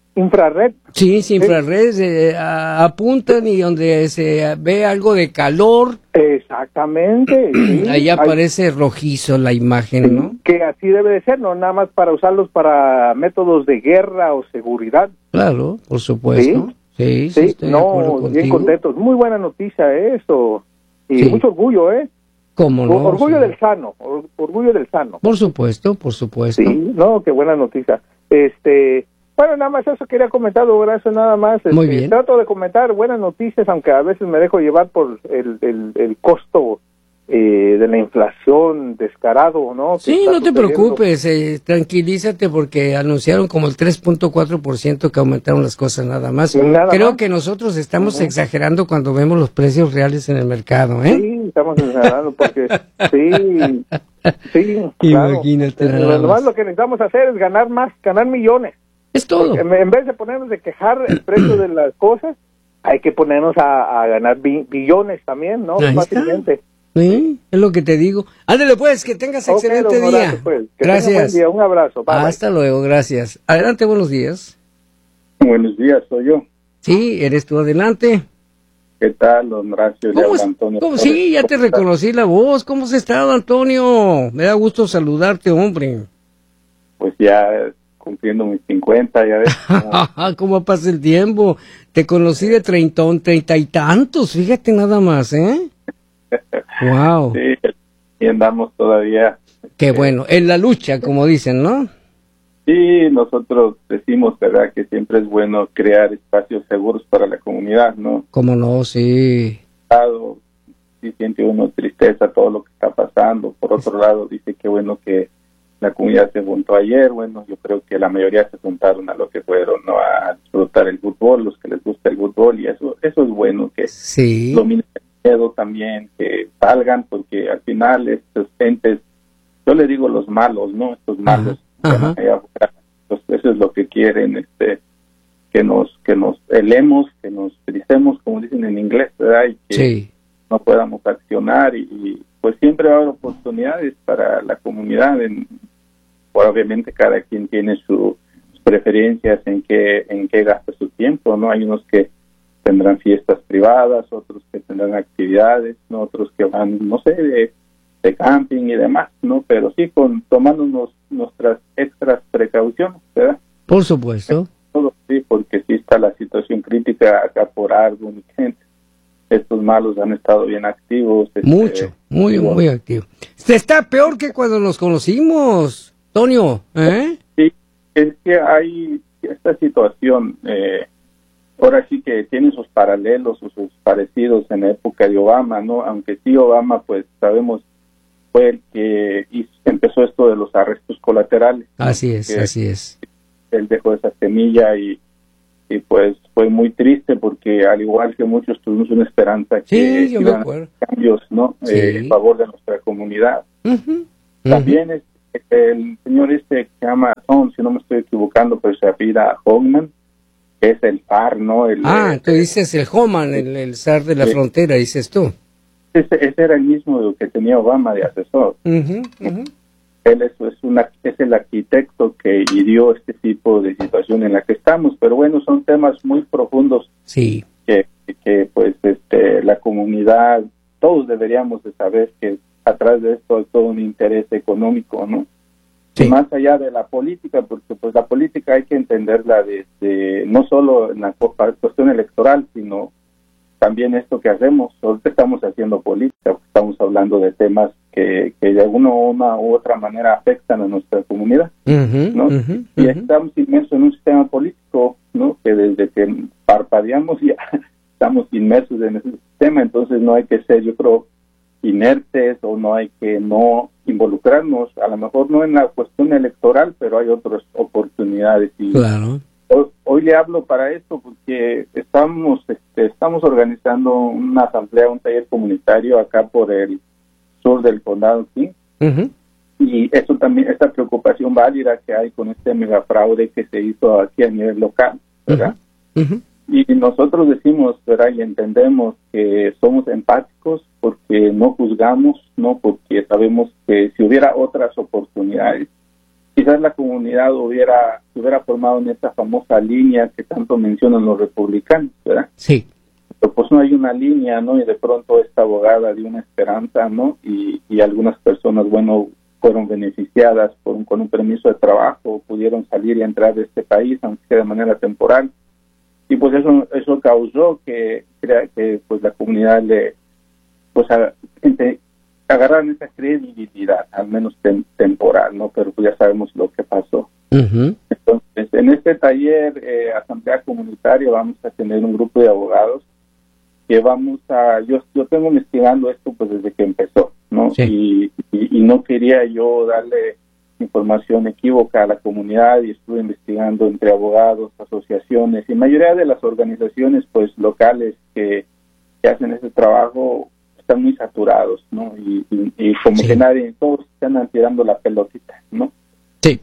[SPEAKER 2] Sí, infrared, apuntan y donde se ve algo de calor.
[SPEAKER 5] Exactamente. Sí.
[SPEAKER 2] Ahí aparece rojizo la imagen, ¿no?
[SPEAKER 5] Que así debe de ser, no nada más para usarlos para métodos de guerra o seguridad.
[SPEAKER 2] Claro, por supuesto. Sí, estoy de acuerdo contigo.
[SPEAKER 5] Bien contentos. Muy buena noticia eso. Y mucho orgullo,
[SPEAKER 2] ¿Cómo no?
[SPEAKER 5] Orgullo del sano.
[SPEAKER 2] Por supuesto.
[SPEAKER 5] Sí, qué buena noticia. Bueno, nada más eso quería comentar, gracias, nada más.
[SPEAKER 2] Muy bien.
[SPEAKER 5] Trato de comentar buenas noticias, aunque a veces me dejo llevar por el costo de la inflación descarado, ¿no?
[SPEAKER 2] Sí, no te preocupes, tranquilízate porque anunciaron como el 3.4% que aumentaron las cosas nada más. Creo que nosotros estamos exagerando cuando vemos los precios reales en el mercado,
[SPEAKER 5] Sí, estamos exagerando porque sí,
[SPEAKER 2] imagínate.
[SPEAKER 5] Claro. Lo más lo que necesitamos hacer es ganar millones.
[SPEAKER 2] Es todo.
[SPEAKER 5] Porque en vez de ponernos de quejar el precio de las cosas, hay que ponernos a ganar billones también, ¿no? Fácilmente.
[SPEAKER 2] Sí, es lo que te digo. Ándale pues, que tengas excelente día.
[SPEAKER 5] Pues.
[SPEAKER 2] Gracias.
[SPEAKER 5] Buen día. Un abrazo. Bye,
[SPEAKER 2] Hasta luego, gracias. Adelante, buenos días.
[SPEAKER 9] Buenos días, soy yo.
[SPEAKER 2] Sí, eres tú, adelante.
[SPEAKER 9] ¿Qué tal, don Horacio?
[SPEAKER 2] Antonio. Sí, ya te reconocí la voz. ¿Cómo has estado, Antonio? Me da gusto saludarte, hombre.
[SPEAKER 9] Pues ya cumpliendo mis 50, ya ves.
[SPEAKER 2] ¿Cómo pasa el tiempo? Te conocí de 30 y tantos, fíjate nada más, Wow.
[SPEAKER 9] Sí, y andamos todavía.
[SPEAKER 2] Qué bueno, en la lucha, como dicen, ¿no?
[SPEAKER 9] Sí, nosotros decimos, ¿verdad?, que siempre es bueno crear espacios seguros para la comunidad, ¿no?
[SPEAKER 2] ¿Cómo no? Sí.
[SPEAKER 9] Sí siente uno tristeza todo lo que está pasando. Por otro lado, dice que bueno que la comunidad se juntó ayer. Bueno, yo creo que la mayoría se juntaron a lo que fueron, ¿no?, a disfrutar el fútbol, los que les gusta el fútbol, y eso es bueno, que dominen el miedo también, que salgan, porque al final estos gentes, yo le digo los malos, ¿no?, estos malos, eso es lo que quieren, que nos helemos, que nos tricemos, como dicen en inglés, ¿verdad?, y que no podamos accionar, y pues siempre va a haber oportunidades para la comunidad. Obviamente cada quien tiene sus preferencias en qué gasta su tiempo, ¿no? Hay unos que tendrán fiestas privadas, otros que tendrán actividades, ¿no?, otros que van, no sé, de camping y demás, ¿no? Pero sí tomándonos nuestras extras precauciones, ¿verdad?
[SPEAKER 2] Por supuesto.
[SPEAKER 9] Todo, sí, porque sí está la situación crítica acá por algo, mi gente. Estos malos han estado bien activos.
[SPEAKER 2] Mucho, muy activos. Está peor que cuando nos conocimos, Tonio,
[SPEAKER 9] Sí, es que hay esta situación, ahora sí que tiene sus paralelos o sus parecidos en la época de Obama, ¿no? Aunque sí Obama, pues sabemos, fue el que empezó esto de los arrestos colaterales.
[SPEAKER 2] Así es.
[SPEAKER 9] Él dejó esa semilla y y pues fue muy triste porque al igual que muchos tuvimos una esperanza que iban a haber cambios, ¿no? En favor de nuestra comunidad. También el señor que se llama Tom, si no me estoy equivocando, pues se apellida Homan, que es el zar, ¿no?
[SPEAKER 2] Tú dices el Homan, el zar de la frontera, dices tú.
[SPEAKER 9] Ese era el mismo que tenía Obama de asesor. Él es el arquitecto que hirió este tipo de situación en la que estamos, pero bueno, son temas muy profundos que pues la comunidad, todos deberíamos de saber que atrás de esto hay todo un interés económico, ¿no? Y más allá de la política, porque pues la política hay que entenderla desde, no solo en la cuestión electoral, sino también esto que hacemos. Ahorita estamos haciendo política, estamos hablando de temas que de alguna u otra manera afectan a nuestra comunidad, ¿no? Y estamos inmersos en un sistema político, ¿no? Que desde que parpadeamos ya estamos inmersos en ese sistema, entonces no hay que ser, yo creo, inertes o no hay que no involucrarnos, a lo mejor no en la cuestión electoral, pero hay otras oportunidades. Y hoy le hablo para esto porque estamos organizando una asamblea, un taller comunitario acá por el sur del condado, ¿sí? Y eso también, esta preocupación válida que hay con este megafraude que se hizo aquí a nivel local, ¿verdad? Y nosotros decimos, ¿verdad? Y entendemos que somos empáticos porque no juzgamos, no, porque sabemos que si hubiera otras oportunidades, quizás la comunidad se hubiera formado en esta famosa línea que tanto mencionan los republicanos, ¿verdad? Sí. Pero pues no hay una línea, ¿no? Y de pronto esta abogada dio una esperanza, ¿no? Y algunas personas, bueno, fueron beneficiadas con un permiso de trabajo, pudieron salir y entrar de este país, aunque sea de manera temporal. Y pues eso causó que pues la comunidad agarraran esa credibilidad, al menos temporal, ¿no? Pero pues ya sabemos lo que pasó. Entonces, en este taller, asamblea comunitaria, vamos a tener un grupo de abogados que yo tengo investigando esto pues desde que empezó, ¿no? Y no quería yo darle información equívoca a la comunidad y estuve investigando entre abogados, asociaciones y mayoría de las organizaciones pues locales que hacen ese trabajo están muy saturados, ¿no? Y como que todos están tirando la pelotita, ¿no? Sí.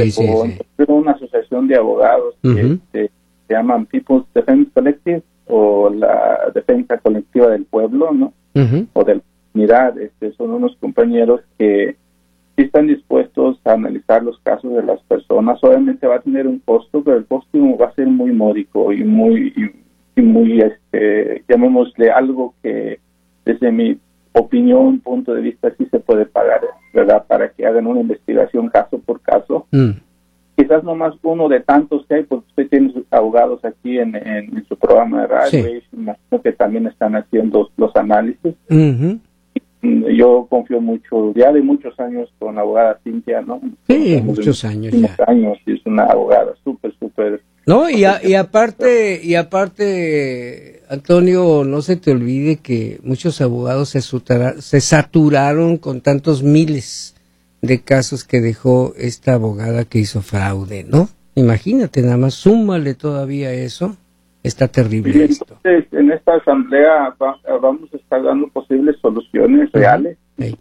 [SPEAKER 9] Una asociación de abogados que se llaman People's Defense Collective o la Defensa Colectiva del Pueblo, ¿no? O de la comunidad. Son unos compañeros que sí están dispuestos a analizar los casos de las personas. Obviamente va a tener un costo, pero el costo va a ser muy módico y muy llamémosle algo que desde mi opinión, punto de vista, sí se puede pagar, ¿verdad? Para que hagan una investigación caso por caso. Quizás no más uno de tantos que hay, porque usted tiene sus abogados aquí en su programa de radio, imagino que también están haciendo los análisis. Yo confío mucho, ya de muchos años con la abogada Cintia, ¿no?
[SPEAKER 2] Sí, muchos años ya.
[SPEAKER 9] Y es una abogada súper.
[SPEAKER 2] No, y aparte, Antonio, no se te olvide que muchos abogados se saturaron con tantos miles de casos que dejó esta abogada que hizo fraude, ¿no? Imagínate, nada más, súmale todavía eso. Está terrible esto.
[SPEAKER 9] Entonces, en esta asamblea vamos a estar dando posibles soluciones reales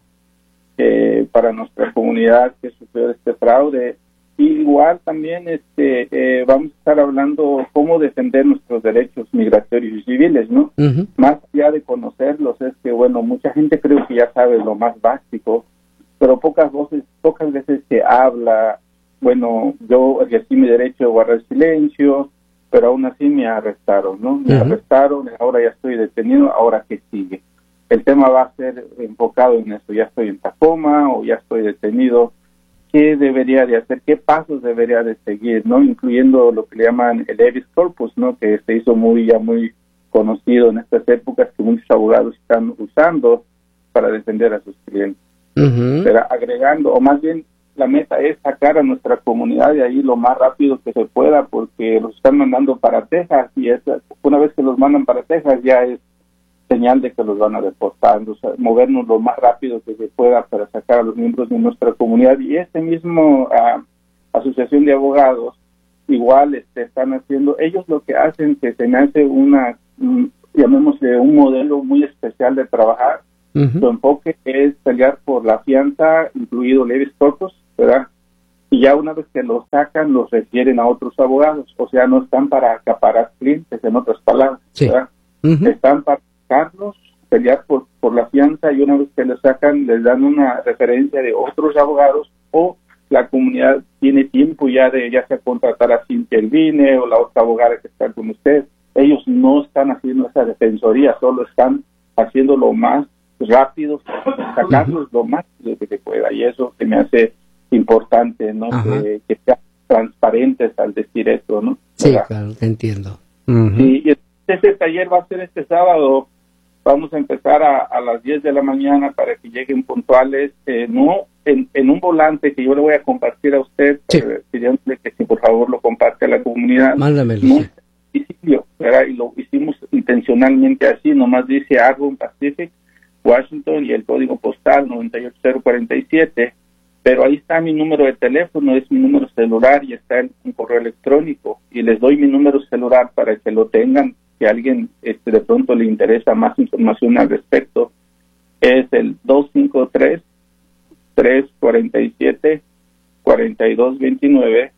[SPEAKER 9] para nuestra comunidad que sufrió este fraude. Igual también vamos a estar hablando cómo defender nuestros derechos migratorios y civiles, ¿no? Más allá de conocerlos, es que, bueno, mucha gente creo que ya sabe lo más básico, pero pocas veces se habla. Bueno, yo ejercí mi derecho a guardar silencio, pero aún así me arrestaron, ¿no? Me arrestaron, ahora ya estoy detenido, ahora ¿qué sigue? El tema va a ser enfocado en eso, ya estoy en Tacoma o ya estoy detenido, ¿qué debería de hacer? ¿Qué pasos debería de seguir, no? Incluyendo lo que le llaman el habeas corpus, ¿no? Que se hizo muy conocido en estas épocas, que muchos abogados están usando para defender a sus clientes. Pero agregando, o más bien, la meta es sacar a nuestra comunidad de ahí lo más rápido que se pueda, porque los están mandando para Texas, y una vez que los mandan para Texas ya es señal de que los van a deportar. O sea, movernos lo más rápido que se pueda para sacar a los miembros de nuestra comunidad. Y mismo asociación de abogados igual están haciendo, ellos lo que hacen, que se me hace llamémosle un modelo muy especial de trabajar. Su enfoque es pelear por la fianza, incluido leves cortos, ¿verdad? Y ya una vez que los sacan, los refieren a otros abogados, o sea, no están para acaparar clientes, en otras palabras, ¿verdad? Están para sacarlos, pelear por la fianza, y una vez que los sacan, les dan una referencia de otros abogados, o la comunidad tiene tiempo ya sea contratar a Cintia Elvine o la otra abogada que está con usted. Ellos no están haciendo esa defensoría, solo están haciendo lo más rápido, sacarlos lo más que se pueda, y eso se me hace importante, ¿no? Que sean transparentes al decir esto, ¿no?
[SPEAKER 2] Sí, ¿verdad? Claro, te entiendo.
[SPEAKER 9] Y este taller va a ser este sábado. Vamos a empezar a las 10 de la mañana para que lleguen puntuales, no en un volante que yo le voy a compartir a usted, pidiéndole que si por favor lo comparte a la comunidad.
[SPEAKER 2] Mándamelo.
[SPEAKER 9] No, ¿verdad? Y lo hicimos intencionalmente así, nomás dice Arbor Pacific, Washington, y el código postal 98047, pero ahí está mi número de teléfono, es mi número celular, y está en un correo electrónico, y les doy mi número celular para que lo tengan, si a alguien de pronto le interesa más información al respecto. Es el 253-347-4229,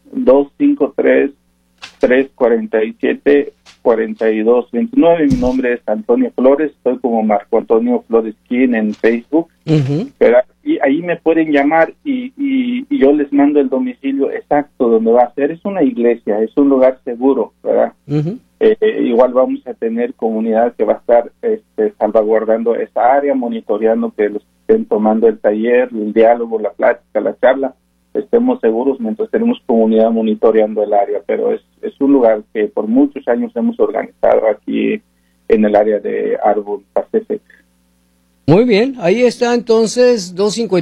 [SPEAKER 9] 253-347-4229. Mi nombre es Antonio Flores, estoy como Marco Antonio Flores King en Facebook, ¿verdad? Y ahí me pueden llamar y yo les mando el domicilio exacto donde va a ser. Es una iglesia, es un lugar seguro, ¿verdad? Igual vamos a tener comunidad que va a estar salvaguardando esa área, monitoreando que los estén tomando el taller, el diálogo, la plática, la charla, estemos seguros mientras tenemos comunidad monitoreando el área. Pero es un lugar que por muchos años hemos organizado aquí en el área de Arbor Pacific.
[SPEAKER 2] Muy bien, ahí está entonces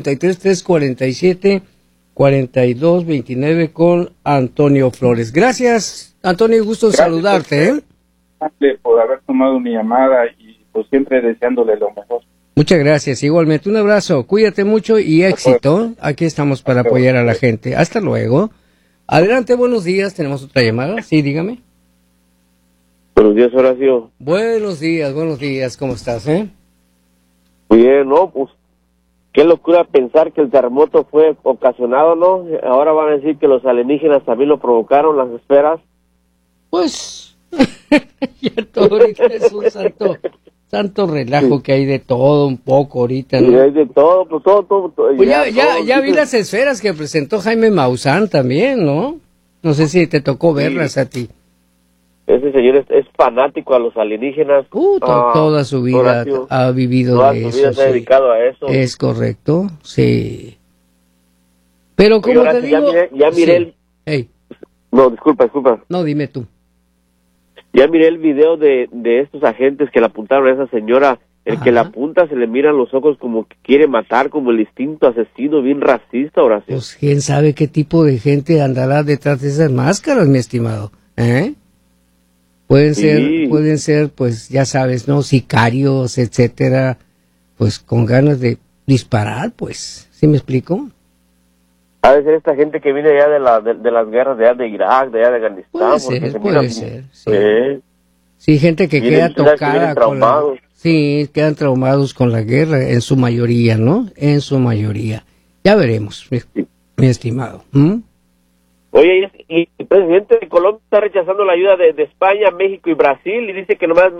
[SPEAKER 2] 253-347-4229 con Antonio Flores. Gracias, Antonio, gusto en saludarte.
[SPEAKER 9] Por haber tomado mi llamada y pues siempre deseándole lo mejor.
[SPEAKER 2] Muchas gracias, igualmente. Un abrazo, cuídate mucho y éxito. Aquí estamos para apoyar a la gente. Hasta luego. Adelante, buenos días, tenemos otra llamada. Sí, dígame.
[SPEAKER 10] Buenos días, Horacio.
[SPEAKER 2] Buenos días, ¿cómo estás,
[SPEAKER 10] Muy bien, ¿no? Pues, qué locura pensar que el terremoto fue ocasionado, ¿no? Ahora van a decir que los alienígenas también lo provocaron, las esferas.
[SPEAKER 2] Pues, ya todo ahorita es un santo relajo, que hay de todo un poco ahorita, ¿no?
[SPEAKER 10] Sí, hay de todo, pues todo.
[SPEAKER 2] Pues ya vi las esferas que presentó Jaime Maussan también, ¿no? No sé si te tocó verlas a ti.
[SPEAKER 10] Ese señor es fanático a los alienígenas.
[SPEAKER 2] Toda su vida Horacio, ha vivido de eso. Toda su vida
[SPEAKER 10] se ha dedicado a eso.
[SPEAKER 2] Es correcto, sí. Pero como te digo...
[SPEAKER 10] Ya miré No, disculpa.
[SPEAKER 2] No, dime tú.
[SPEAKER 10] Ya miré el video de estos agentes que le apuntaron a esa señora. El que la apunta se le miran los ojos como que quiere matar, como el instinto asesino, bien racista, Horacio.
[SPEAKER 2] Pues quién sabe qué tipo de gente andará detrás de esas máscaras, mi estimado. Pueden ser, pues, ya sabes, ¿no? Sicarios, etcétera, pues, con ganas de disparar, pues. ¿Sí me explico?
[SPEAKER 10] Ha de ser esta gente que viene allá de las guerras de allá de Irak, de allá de Afganistán.
[SPEAKER 2] Puede ser, sí. Sí, gente que queda tocada quedan traumados con la guerra, en su mayoría, ¿no? En su mayoría. Ya veremos, mi estimado.
[SPEAKER 10] Oye, y el presidente de Colombia está rechazando la ayuda de España, México y Brasil, y dice que nomás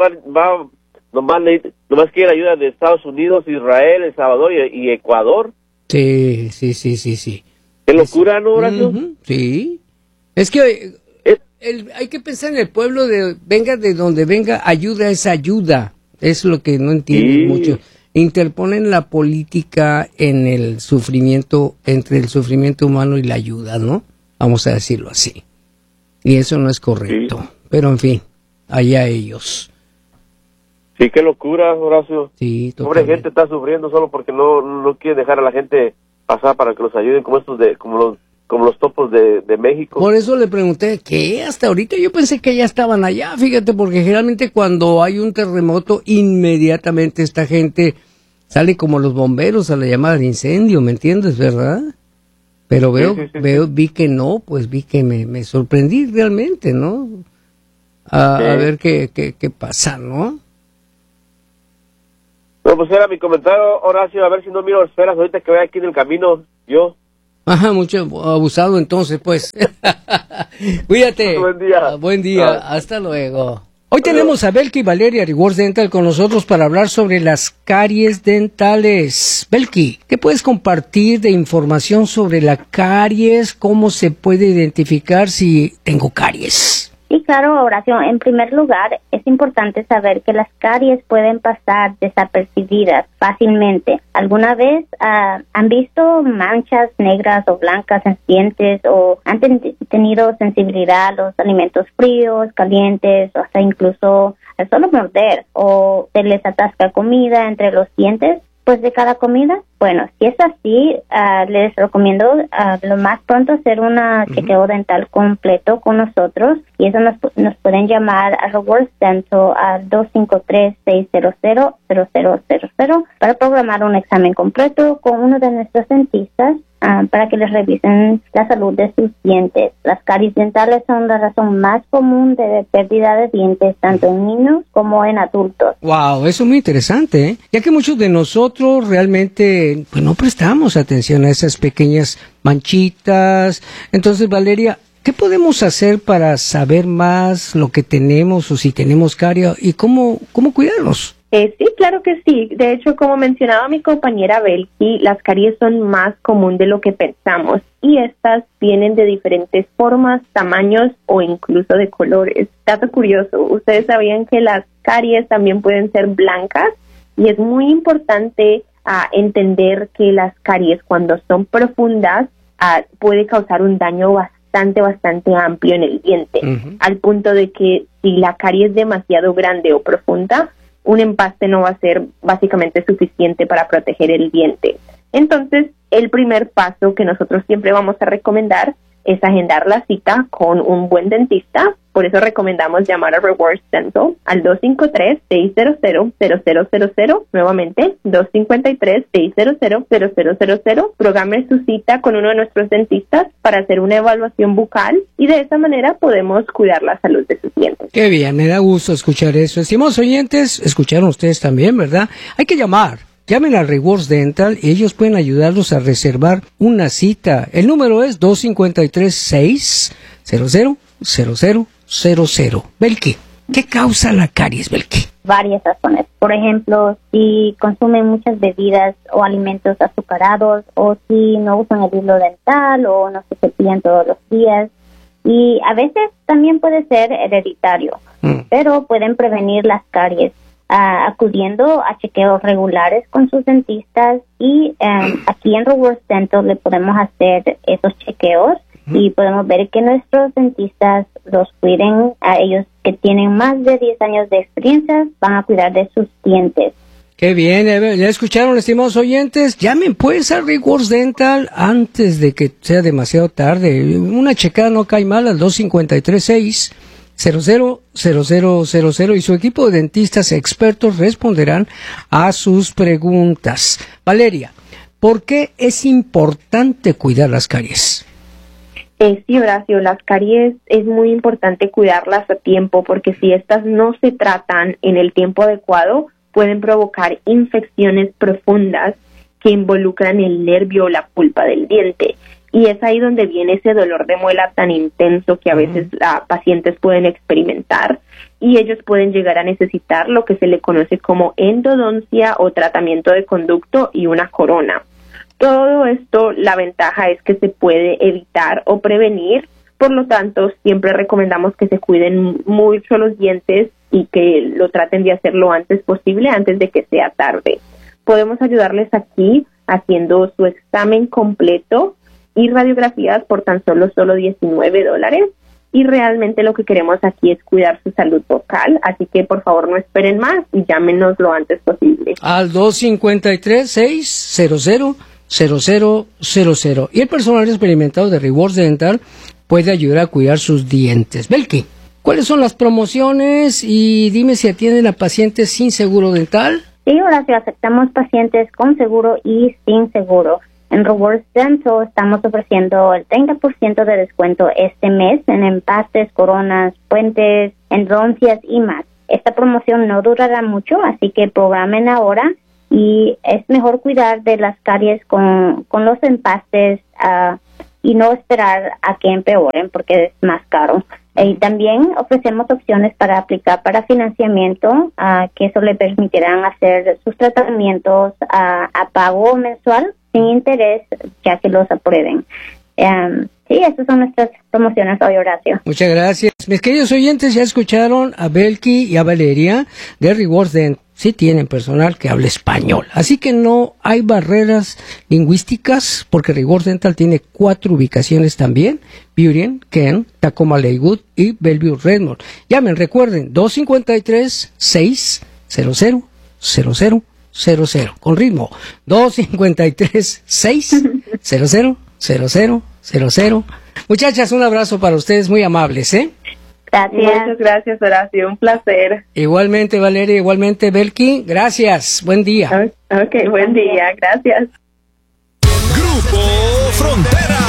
[SPEAKER 10] quiere la ayuda de Estados Unidos, Israel, El Salvador y Ecuador.
[SPEAKER 2] Sí.
[SPEAKER 10] Qué locura, ¿no, Horacio?
[SPEAKER 2] Sí. Es que hay que pensar en el pueblo, venga de donde venga, ayuda es ayuda. Es lo que no entienden mucho. Interponen la política en el sufrimiento, entre el sufrimiento humano y la ayuda, ¿no? Vamos a decirlo así. Y eso no es correcto. Pero en fin, allá ellos.
[SPEAKER 10] Sí, qué locura, Horacio.
[SPEAKER 2] Sí,
[SPEAKER 10] pobre gente está sufriendo solo porque no quiere dejar a la gente pasar para que los ayuden, como los topos de México.
[SPEAKER 2] Por eso le pregunté, ¿qué? Hasta ahorita yo pensé que ya estaban allá, fíjate, porque generalmente cuando hay un terremoto, inmediatamente esta gente sale como los bomberos a la llamada de incendio, ¿me entiendes, verdad? Pero vi que no, pues vi que me sorprendí realmente, ¿no? A ver qué pasa, ¿no?
[SPEAKER 10] No, pues era mi comentario, Horacio, a ver si no miro esferas ahorita que voy aquí en el camino, yo.
[SPEAKER 2] Ajá, mucho abusado entonces, pues. Cuídate. Buen día, hasta luego. Hoy tenemos a Belki Valeria Rewards Dental con nosotros para hablar sobre las caries dentales. Belki, ¿qué puedes compartir de información sobre la caries? ¿Cómo se puede identificar si tengo caries?
[SPEAKER 11] Sí, claro, Horacio. En primer lugar, es importante saber que las caries pueden pasar desapercibidas fácilmente. ¿Alguna vez han visto manchas negras o blancas en dientes o han tenido sensibilidad a los alimentos fríos, calientes o hasta incluso al solo morder o se les atasca comida entre los dientes? Pues de cada comida. Bueno, si es así, les recomiendo lo más pronto hacer una chequeo dental completo con nosotros y eso nos pueden llamar a Rewards Dental al 253-600-0000 para programar un examen completo con uno de nuestros dentistas para que les revisen la salud de sus dientes. Las caries dentales son la razón más común de pérdida de dientes tanto en niños como en adultos.
[SPEAKER 2] Wow, eso es muy interesante, ¿eh? Ya que muchos de nosotros realmente pues no prestamos atención a esas pequeñas manchitas. Entonces, Valeria, ¿qué podemos hacer para saber más lo que tenemos o si tenemos caries y cómo cuidarnos?
[SPEAKER 12] Sí, claro que sí. De hecho, como mencionaba mi compañera Belki, las caries son más común de lo que pensamos y estas vienen de diferentes formas, tamaños o incluso de colores. Dato curioso, ¿ustedes sabían que las caries también pueden ser blancas? Y es muy importante entender que las caries cuando son profundas puede causar un daño bastante amplio en el diente, al punto de que si la carie es demasiado grande o profunda, un empaste no va a ser básicamente suficiente para proteger el diente. Entonces, el primer paso que nosotros siempre vamos a recomendar es agendar la cita con un buen dentista. Por eso recomendamos llamar a Rewards Dental al 253-600-0000. Nuevamente, 253-600-0000. Programe su cita con uno de nuestros dentistas para hacer una evaluación bucal y de esa manera podemos cuidar la salud de sus dientes.
[SPEAKER 2] Qué bien, me da gusto escuchar eso. Estimados oyentes, escucharon ustedes también, ¿verdad? Hay que llamar. Llamen a Rewards Dental y ellos pueden ayudarlos a reservar una cita. El número es 253-600-0000. Belki, ¿qué causa la caries, Belki?
[SPEAKER 11] Varias razones. Por ejemplo, si consumen muchas bebidas o alimentos azucarados o si no usan el hilo dental o no se cepillan todos los días. Y a veces también puede ser hereditario, pero pueden prevenir las caries acudiendo a chequeos regulares con sus dentistas y aquí en Rewards Dental le podemos hacer esos chequeos y podemos ver que nuestros dentistas los cuiden. A ellos que tienen más de 10 años de experiencia van a cuidar de sus dientes.
[SPEAKER 2] Qué bien, ya escucharon, estimados oyentes. Llamen pues a Rewards Dental antes de que sea demasiado tarde. Una checada no cae mal al 253-600-0000 y su equipo de dentistas expertos responderán a sus preguntas. Valeria, ¿por qué es importante cuidar las caries?
[SPEAKER 12] Sí, Horacio, las caries es muy importante cuidarlas a tiempo porque si estas no se tratan en el tiempo adecuado, pueden provocar infecciones profundas que involucran el nervio o la pulpa del diente. Y es ahí donde viene ese dolor de muela tan intenso que a veces pacientes pueden experimentar y ellos pueden llegar a necesitar lo que se le conoce como endodoncia o tratamiento de conducto y una corona. Todo esto, la ventaja es que se puede evitar o prevenir, por lo tanto, siempre recomendamos que se cuiden mucho los dientes y que lo traten de hacer lo antes posible, antes de que sea tarde. Podemos ayudarles aquí haciendo su examen completo y radiografías por tan solo $19. Y realmente lo que queremos aquí es cuidar su salud vocal, así que por favor no esperen más y llámenos lo antes posible.
[SPEAKER 2] Al 253-600-0000. Y el personal experimentado de Rewards Dental puede ayudar a cuidar sus dientes. Belki, ¿cuáles son las promociones? Y dime si atienden a pacientes sin seguro dental.
[SPEAKER 11] Sí, Horacio, aceptamos pacientes con seguro y sin seguro. En Rewards Dental estamos ofreciendo el 30% de descuento este mes en empastes, coronas, puentes, endodoncias y más. Esta promoción no durará mucho, así que programen ahora y es mejor cuidar de las caries con los empastes y no esperar a que empeoren porque es más caro. Y también ofrecemos opciones para aplicar para financiamiento, que eso le permitirán hacer sus tratamientos a pago mensual sin interés, ya que los aprueben. Sí, esas son nuestras promociones hoy, Horacio.
[SPEAKER 2] Muchas gracias. Mis queridos oyentes, ya escucharon a Belki y a Valeria de Rewards Dental. Sí tienen personal que habla español. Así que no hay barreras lingüísticas porque Rewards Dental tiene 4 ubicaciones también. Burien, Kent, Tacoma Lakewood y Bellevue Redmond. Llamen, recuerden, 253-600-0000. Con ritmo, 253-600-0000. Muchachas, un abrazo para ustedes, muy amables, ¿eh?
[SPEAKER 12] Gracias. Muchas gracias, Horacio. Un placer.
[SPEAKER 2] Igualmente, Valeria. Igualmente, Belki. Gracias. Buen día.
[SPEAKER 12] Ok, buen día. Gracias.
[SPEAKER 13] Grupo Frontera.